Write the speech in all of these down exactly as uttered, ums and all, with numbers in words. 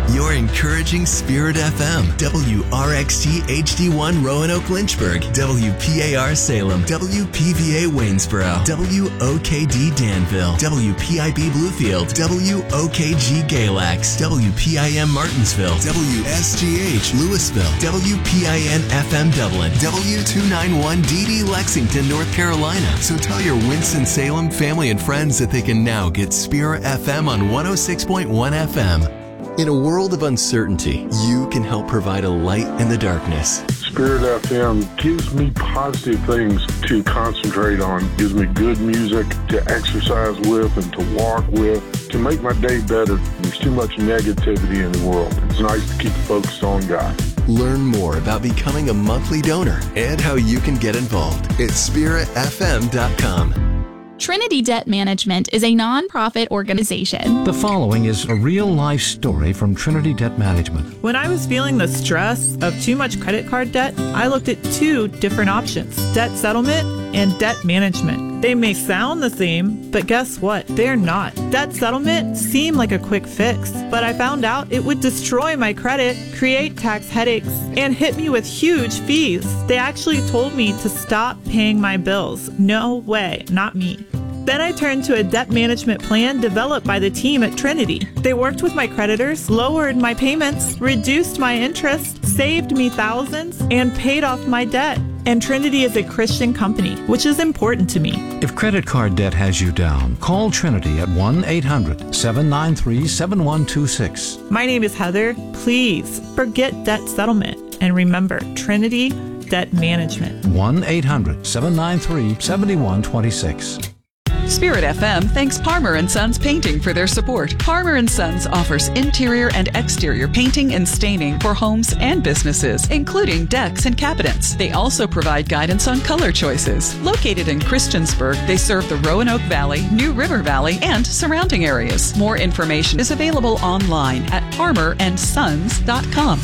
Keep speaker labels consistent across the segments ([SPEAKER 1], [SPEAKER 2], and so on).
[SPEAKER 1] You're encouraging Spirit F M, W R X T H D one Roanoke Lynchburg, W P A R Salem, W P V A Waynesboro, W O K D Danville, W P I B Bluefield, W O K G Galax, W P I M Martinsville, W S G H Louisville, W P I N F M Dublin, W two ninety-one D D Lexington, North Carolina. So tell your Winston-Salem family and friends that they can now get Spirit F M on one oh six point one F M. In a world of uncertainty, you can help provide a light in the darkness.
[SPEAKER 2] Spirit F M gives me positive things to concentrate on, gives me good music to exercise with and to walk with, to make my day better. There's too much negativity in the world. It's nice to keep focused on God.
[SPEAKER 1] Learn more about becoming a monthly donor and how you can get involved at spirit f m dot com.
[SPEAKER 3] Trinity Debt Management is a nonprofit organization.
[SPEAKER 4] The following is a real-life story from Trinity Debt Management.
[SPEAKER 5] When I was feeling the stress of too much credit card debt, I looked at two different options: debt settlement and debt management. They may sound the same, but guess what? They're not. Debt settlement seemed like a quick fix, but I found out it would destroy my credit, create tax headaches, and hit me with huge fees. They actually told me to stop paying my bills. No way, not me. Then I turned to a debt management plan developed by the team at Trinity. They worked with my creditors, lowered my payments, reduced my interest, saved me thousands, and paid off my debt. And Trinity is a Christian company, which is important to me.
[SPEAKER 4] If credit card debt has you down, call Trinity at one eight hundred seven nine three seven one two six.
[SPEAKER 5] My name is Heather. Please forget debt settlement and remember Trinity Debt Management.
[SPEAKER 4] one eight hundred seven nine three seven one two six.
[SPEAKER 6] Spirit F M thanks Parmer and Sons Painting for their support. Parmer and Sons offers interior and exterior painting and staining for homes and businesses, including decks and cabinets. They also provide guidance on color choices. Located in Christiansburg, they serve the Roanoke Valley, New River Valley, and surrounding areas. More information is available online at parmer and sons dot com.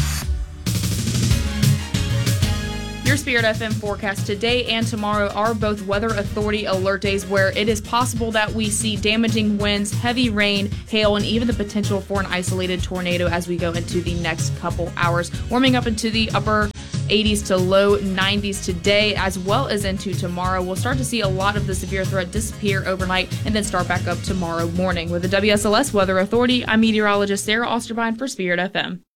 [SPEAKER 7] Your Spirit F M forecast today and tomorrow are both Weather Authority alert days where it is possible that we see damaging winds, heavy rain, hail, and even the potential for an isolated tornado as we go into the next couple hours. Warming up into the upper eighties to low nineties today as well as into tomorrow. We'll start to see a lot of the severe threat disappear overnight and then start back up tomorrow morning. With the W S L S Weather Authority, I'm meteorologist Sarah Osterbine for Spirit F M.